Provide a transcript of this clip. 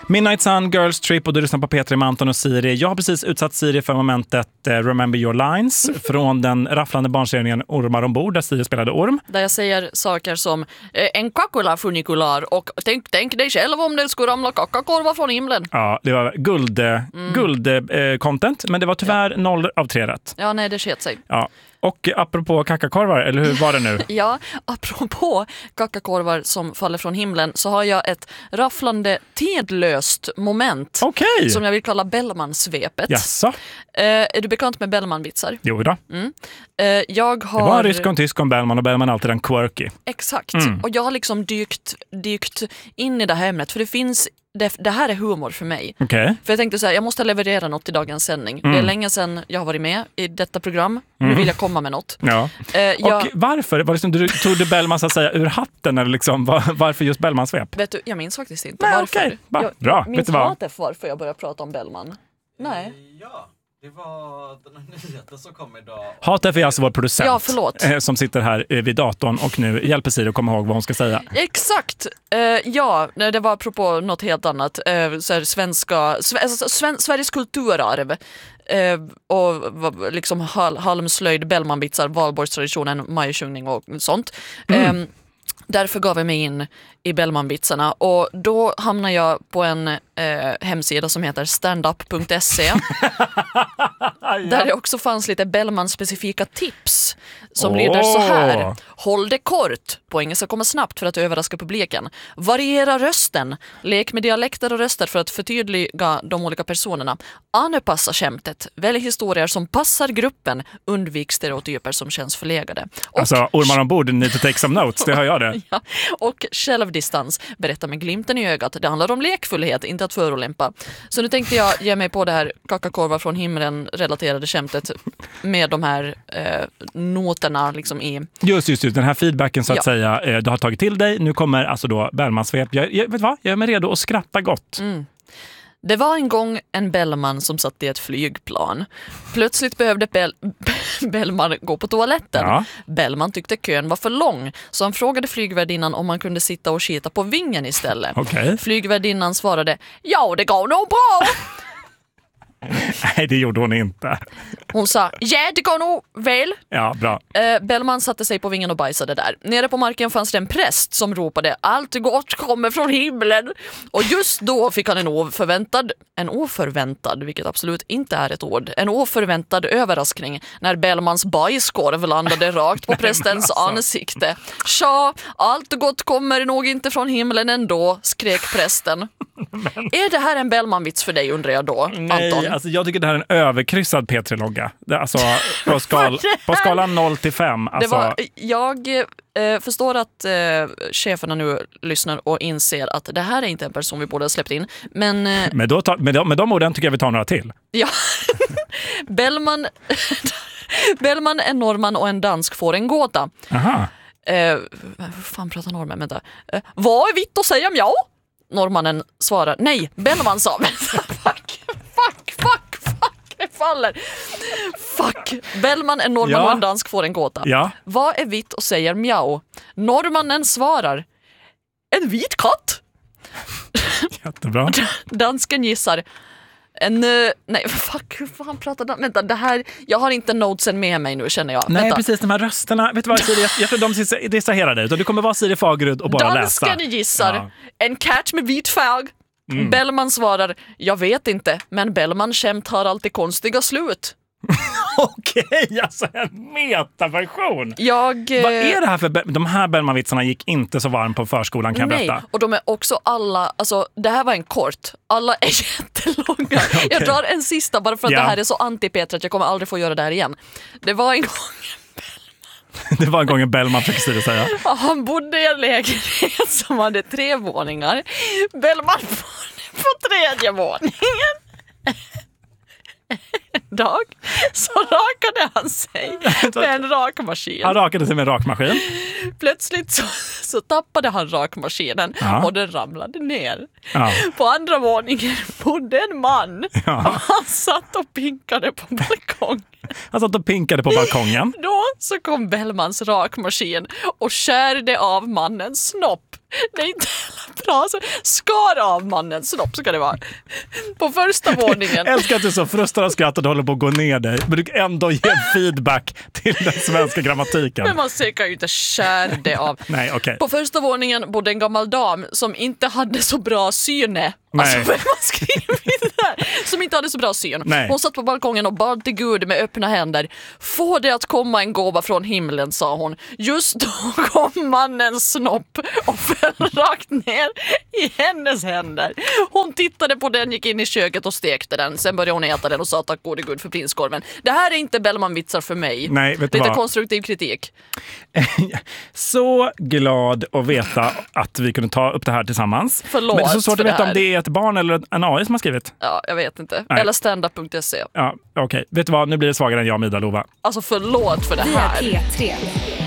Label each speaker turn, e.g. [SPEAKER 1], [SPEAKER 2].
[SPEAKER 1] Midnight Sun, Girls Trip och du lyssnar på Petra med Anton och Siri. Jag har precis utsatt Siri för momentet Remember Your Lines från den rafflande barnserien Ormar ombord där Siri spelade orm.
[SPEAKER 2] Där jag säger saker som en kakula funikular och tänk dig själv om det skulle ramla kakakorvar från himlen.
[SPEAKER 1] Ja, det var guld-content, men det var tyvärr 0 av 3 rätt.
[SPEAKER 2] Ja, nej, det sket sig.
[SPEAKER 1] Ja. Och apropå kakakorvar, eller hur var det nu?
[SPEAKER 2] Ja, apropå kakakorvar som faller från himlen så har jag ett rafflande tidlöst moment som jag vill kalla Bellman-svepet.
[SPEAKER 1] Jaså?
[SPEAKER 2] Är du bekant med Bellman-vitsar?
[SPEAKER 1] Jo då.
[SPEAKER 2] Jag har...
[SPEAKER 1] Det var en rysk och en tysk om Bellman och Bellman är alltid den quirky.
[SPEAKER 2] Exakt. Och jag har liksom dykt in i det här ämnet för det finns... Det här är humor för mig.
[SPEAKER 1] Okay.
[SPEAKER 2] För jag tänkte så här, jag måste leverera något till dagens sändning. Det är länge sedan jag har varit med i detta program. Nu vill jag komma med något.
[SPEAKER 1] Ja. Och varför? Var liksom, tog du Bellman så att säga ur hatten? Eller liksom, varför just Bellman-svep?
[SPEAKER 2] Vet du, jag minns faktiskt inte varför.
[SPEAKER 1] Okay. Bra.
[SPEAKER 2] Jag minns inte varför jag började prata om Bellman. Nej.
[SPEAKER 3] Ja. Det var den här nyheten som kom idag.
[SPEAKER 1] HTF är alltså vår producent.
[SPEAKER 2] Ja, förlåt.
[SPEAKER 1] Som sitter här vid datorn och nu hjälper Siri att komma ihåg vad hon ska säga.
[SPEAKER 2] Exakt. Ja, det var apropå något helt annat. Så här, Sveriges kulturarv. Och liksom halmslöjd, Bellmanbitsar, valborgstraditionen, majsjungning och sånt. Därför gav jag mig in i Bellmanbitsarna och då hamnade jag på en hemsida som heter standup.se där det också fanns lite Bellman-specifika tips som lyder så här. Håll det kort, poängen ska komma snabbt för att överraska publiken. Variera rösten, lek med dialekter och röster för att förtydliga de olika personerna. Anpassa skämtet, välj historier som passar gruppen, undvik stereotyper som känns förlegade. Och
[SPEAKER 1] alltså, Ormar ombord, need to take some notes, det hör jag det.
[SPEAKER 2] Ja, och självdistans, berätta med glimten i ögat. Det handlar om lekfullhet, inte att förolämpa. Så nu tänkte jag ge mig på det här kakakorvar från himlen relaterade skämtet med de här noterna liksom i... Just,
[SPEAKER 1] den här feedbacken så att säga, du har tagit till dig. Nu kommer alltså då Bellman-svep. Vet vad? Jag är med redo att skratta gott.
[SPEAKER 2] Det var en gång en Bellman som satt i ett flygplan. Plötsligt behövde Bellman gå på toaletten. Ja. Bellman tyckte kön var för lång, så han frågade flygvärdinnan om man kunde sitta och skita på vingen istället.
[SPEAKER 1] Okay.
[SPEAKER 2] Flygvärdinnan svarade, ja det går nog bra.
[SPEAKER 1] Nej, det gjorde hon inte.
[SPEAKER 2] Hon sa, ja det går nog väl.
[SPEAKER 1] Ja, bra.
[SPEAKER 2] Bellman satte sig på vingen och bajsade där. Nere på marken fanns det en präst som ropade, allt gott kommer från himlen. Och just då fick han en oförväntad, vilket absolut inte är ett ord, en oförväntad överraskning när Bellmans bajskorv landade rakt på prästens ansikte. Tja, allt gott kommer nog inte från himlen ändå, skrek prästen. Är det här en Bellman-vits för dig, undrar jag då, Anton?
[SPEAKER 1] Nej, alltså jag tycker det här är en överkryssad P3-logga. Alltså på skalan 0 till 5. Alltså...
[SPEAKER 2] Jag förstår att cheferna nu lyssnar och inser att det här är inte en person vi borde ha släppt in. Men
[SPEAKER 1] med de orden tycker jag vi tar några till.
[SPEAKER 2] Ja, Bellman, en norrman och en dansk får en gåta.
[SPEAKER 1] Aha.
[SPEAKER 2] Fan pratar norrman, vänta. Vad är vitt att säga mjau? Norrmannen svarar, nej, Bellman sa. Fuck, det faller. Fuck, Bellman, en norrman och en dansk får en gåta.
[SPEAKER 1] Ja.
[SPEAKER 2] Vad är vitt och säger mjau? Norrmannen svarar, en vit katt.
[SPEAKER 1] Jättebra.
[SPEAKER 2] Dansken gissar, hur fan pratar han? Vänta, det här, jag har inte notesen med mig nu, känner jag.
[SPEAKER 1] Nej,
[SPEAKER 2] vänta.
[SPEAKER 1] precis, de här rösterna. Vet du vad, Siri? Jag tror de distraherar dig. Du kommer vara Siri Fagerud och bara läsa.
[SPEAKER 2] Dansken gissar, en katt med vit färg. Bellman svarar, jag vet inte, men Bellman skämt har alltid konstiga slut.
[SPEAKER 1] Okej, alltså en metaversion. Vad är det här för... De här Bellman-vitsarna gick inte så varm på förskolan, kan jag berätta.
[SPEAKER 2] Nej, och de är också alla... Alltså, det här var en kort. Alla är jättelånga. Okay. Jag drar en sista bara för att det här är så anti-Petra att jag kommer aldrig få göra det här igen. Det var en gång...
[SPEAKER 1] Det var en gång en Bellman, försöker du säga.
[SPEAKER 2] Han bodde i en lägenhet som hade 3 våningar. Bellman bodde på 3:e våningen. En dag så rakade han sig med en rakmaskin.
[SPEAKER 1] Han rakade sig med en rakmaskin.
[SPEAKER 2] Plötsligt så tappade han rakmaskinen och den ramlade ner.
[SPEAKER 1] Ja.
[SPEAKER 2] På andra våningen bodde en man. Och han satt och pinkade på balkongen.
[SPEAKER 1] Han satt och pinkade på balkongen.
[SPEAKER 2] Då så kom Bellmans rakmaskin och skärde av mannens snopp. Det är inte bra. Så skar av mannens snopp ska det vara. På första våningen.
[SPEAKER 1] Älskar att du är så frustrerad och skrattar och håller på att gå ner dig. Men du kan ändå ge feedback till den svenska grammatiken.
[SPEAKER 2] Men man kan ju inte skärde av.
[SPEAKER 1] Nej, okej.
[SPEAKER 2] På första våningen bodde en gammal dam som inte hade så bra syne. Alltså, vem har skrivit det där? Som inte hade så bra syn.
[SPEAKER 1] Nej.
[SPEAKER 2] Hon satt på balkongen och bad till Gud med öppna händer. Få det att komma en gåva från himlen, sa hon. Just då kom mannens snopp och föll rakt ner i hennes händer. Hon tittade på den, gick in i köket och stekte den. Sen började hon äta den och sa tack gode Gud för prinskorven. Det här är inte Bellman-vitsar för mig.
[SPEAKER 1] Nej, vet du
[SPEAKER 2] lite
[SPEAKER 1] vad?
[SPEAKER 2] konstruktiv kritik.
[SPEAKER 1] Så glad att veta att vi kunde ta upp det här tillsammans.
[SPEAKER 2] Förlåt
[SPEAKER 1] Men det är så svårt
[SPEAKER 2] för
[SPEAKER 1] att veta
[SPEAKER 2] det
[SPEAKER 1] om det är ett barn eller en AI som har skrivit.
[SPEAKER 2] Ja, jag vet inte.
[SPEAKER 1] Nej.
[SPEAKER 2] Eller standup.se.
[SPEAKER 1] Ja, okej. Vet du vad? Nu blir det svagare än jag, Mida Lova.
[SPEAKER 2] Alltså förlåt för det
[SPEAKER 4] Via
[SPEAKER 2] här.
[SPEAKER 4] P3.